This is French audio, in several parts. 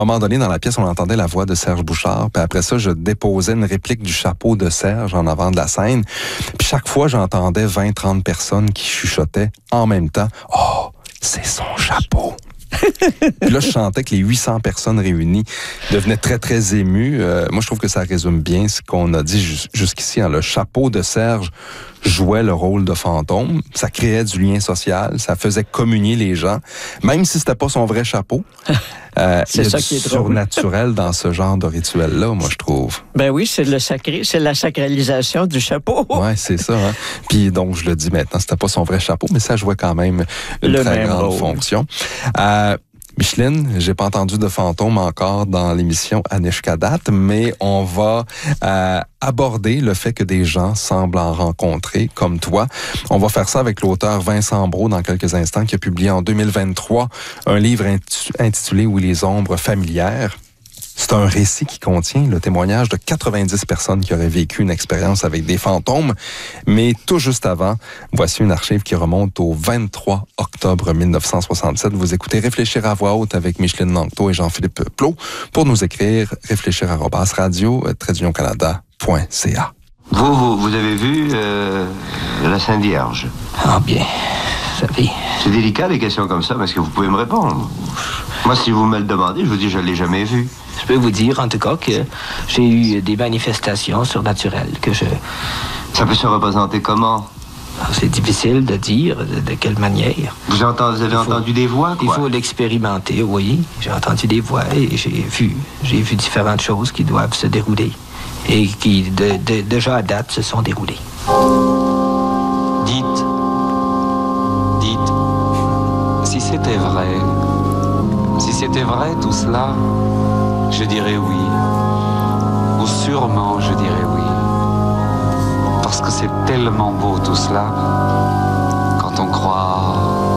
À un moment donné, dans la pièce, on entendait la voix de Serge Bouchard. Puis après ça, je déposais une réplique du chapeau de Serge en avant de la scène. Puis chaque fois, j'entendais 20-30 personnes qui chuchotaient en même temps. « Oh, c'est son chapeau! » Puis là, je sentais que les 800 personnes réunies devenaient très, très émues. Moi, je trouve que ça résume bien ce qu'on a dit jusqu'ici. Hein. Le chapeau de Serge jouait le rôle de fantôme. Ça créait du lien social. Ça faisait communier les gens. Même si c'était pas son vrai chapeau. C'est ça qui est drôle. Surnaturel dans ce genre de rituel-là, moi, je trouve. Ben oui, c'est le sacré. C'est la sacralisation du chapeau. Ouais, c'est ça. Hein. Puis donc, je le dis maintenant, c'était pas son vrai chapeau, mais ça jouait quand même une très grande fonction. Micheline, j'ai pas entendu de fantôme encore dans l'émission Anishka date, mais on va aborder le fait que des gens semblent en rencontrer, comme toi. On va faire ça avec l'auteur Vincent Brault dans quelques instants, qui a publié en 2023 un livre intitulé « Oui, les ombres familières ». C'est un récit qui contient le témoignage de 90 personnes qui auraient vécu une expérience avec des fantômes. Mais tout juste avant, voici une archive qui remonte au 23 octobre 1967. Vous écoutez Réfléchir à voix haute avec Micheline Langto et Jean-Philippe Plot. Pour nous écrire, réfléchir@radio-canada.ca. Vous avez vu la Sainte Vierge? Ah bien, vous savez. C'est délicat des questions comme ça, parce que vous pouvez me répondre. Moi, si vous me le demandez, je vous dis je ne l'ai jamais vue. Je peux vous dire, en tout cas, que j'ai eu des manifestations surnaturelles que je... Ça peut se représenter comment? C'est difficile de dire de quelle manière. Vous avez entendu des voix, quoi? Il faut l'expérimenter, oui. J'ai entendu des voix et j'ai vu différentes choses qui doivent se dérouler et qui, déjà à date, se sont déroulées. Dites, si c'était vrai tout cela, je dirais oui. Ou sûrement je dirais oui. Parce que c'est tellement beau tout cela, quand on croit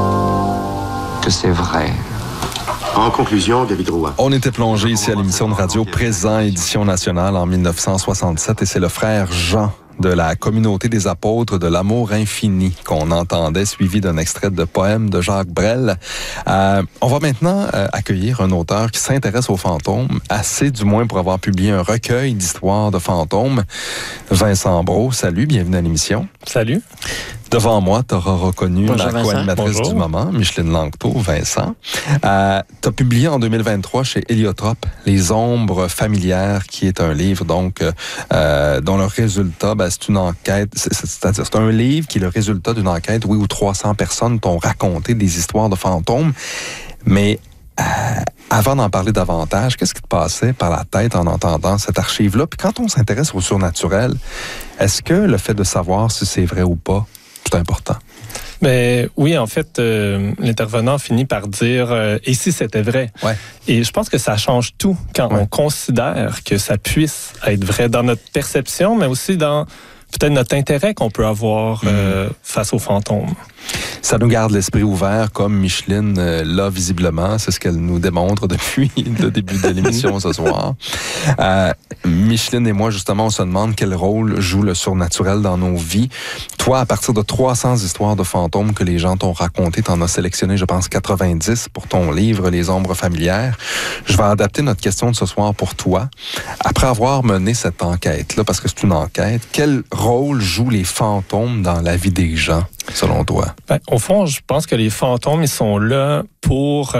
que c'est vrai. En conclusion, David Roy. On était plongé ici à l'émission de radio Présent, édition nationale en 1967, et c'est le frère Jean de la communauté des apôtres de l'amour infini qu'on entendait, suivi d'un extrait de poème de Jacques Brel. On va maintenant accueillir un auteur qui s'intéresse aux fantômes, assez du moins pour avoir publié un recueil d'histoires de fantômes. Vincent Brault, salut, bienvenue à l'émission. Salut. Devant moi, tu auras reconnu Bonjour, la co-animatrice du moment, Micheline Langto, Vincent. Tu as publié en 2023 chez Héliotrope Les ombres familières, qui est un livre donc dont le résultat, c'est une enquête, c'est-à-dire c'est un livre qui est le résultat d'une enquête, où 300 personnes t'ont raconté des histoires de fantômes. Mais avant d'en parler davantage, qu'est-ce qui te passait par la tête en entendant cette archive-là? Puis quand on s'intéresse au surnaturel, est-ce que le fait de savoir si c'est vrai ou pas, c'est important? Mais oui, en fait, l'intervenant finit par dire « et si c'était vrai? Ouais. » Et je pense que ça change tout quand on considère que ça puisse être vrai dans notre perception, mais aussi dans peut-être notre intérêt qu'on peut avoir face aux fantômes. Ça nous garde l'esprit ouvert, comme Micheline l'a visiblement. C'est ce qu'elle nous démontre depuis le début de l'émission ce soir. Micheline et moi, justement, on se demande quel rôle joue le surnaturel dans nos vies. Toi, à partir de 300 histoires de fantômes que les gens t'ont racontées, t'en as sélectionné, je pense, 90 pour ton livre « Les ombres familières ». Je vais adapter notre question de ce soir pour toi. Après avoir mené cette enquête-là, parce que c'est une enquête, quel rôle jouent les fantômes dans la vie des gens, selon toi? Au fond, je pense que les fantômes, ils sont là pour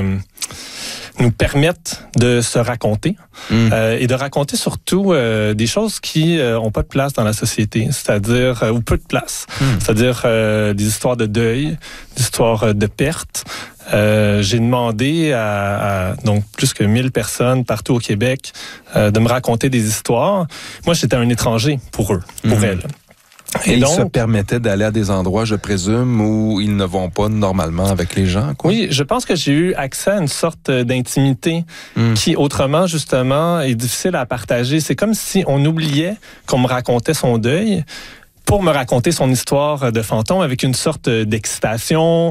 nous permettre de se raconter et de raconter surtout des choses qui n'ont pas de place dans la société, c'est-à-dire, ou peu de place, c'est-à-dire des histoires de deuil, des histoires de perte. J'ai demandé à donc plus que 1000 personnes partout au Québec de me raconter des histoires. Moi, j'étais un étranger pour eux, pour elles. Et donc, ils se permettaient d'aller à des endroits, je présume, où ils ne vont pas normalement avec les gens, quoi. Oui, je pense que j'ai eu accès à une sorte d'intimité qui, autrement, justement, est difficile à partager. C'est comme si on oubliait qu'on me racontait son deuil pour me raconter son histoire de fantôme avec une sorte d'excitation,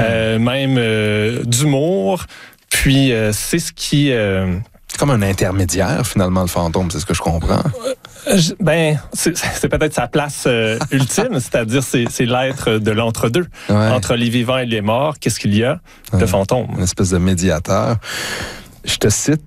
même d'humour. Puis, c'est ce qui... C'est comme un intermédiaire, finalement, le fantôme, c'est ce que je comprends. C'est peut-être sa place ultime, c'est-à-dire c'est l'être de l'entre-deux. Ouais. Entre les vivants et les morts, qu'est-ce qu'il y a? Le fantôme. Une espèce de médiateur. Je te cite